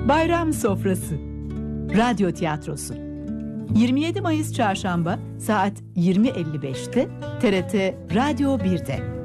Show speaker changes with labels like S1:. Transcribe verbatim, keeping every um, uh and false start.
S1: Bayram Sofrası Radyo Tiyatrosu yirmi yedi Mayıs Çarşamba saat yirmi elli beşte T R T Radyo bir'de.